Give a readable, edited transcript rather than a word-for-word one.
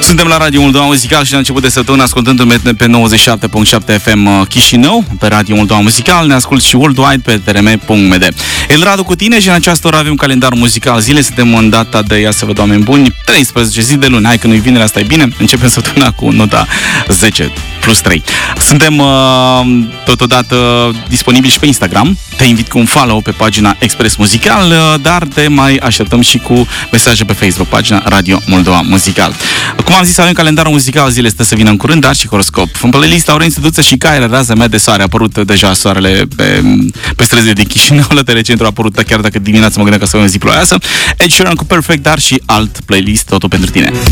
Suntem la Radio Moldova Muzical și la început de săptămână ascultându-ne pe 97.7 FM Chișinău, pe Radio Moldova Muzical, ne ascult și worldwide pe trm.md. El Radu cu tine și în această oră avem calendar muzical zile, suntem în data de, ia să văd, oameni buni, 13 zi de luni. Hai că nu-i vineri, asta e bine. Începem săptămâna cu nota 10 plus 3. Suntem totodată disponibili și pe Instagram. Te invit cu un follow pe pagina Express Muzical, dar te mai așteptăm și cu mesaje pe Facebook, pagina Radio Moldova Muzical. Cum am zis, avem calendarul muzical, zile stă să vină în curând, dar și horoscop. În playlist Laurențiu Duță și Caire, Raza mea de soare. A apărut deja soarele pe străzile din Chișinău, la Telecentru a apărut, chiar dacă dimineața mă gândeam că să o zi ploioasă. Ed Sheeran cu Perfect, dar și alt playlist, totul pentru tine.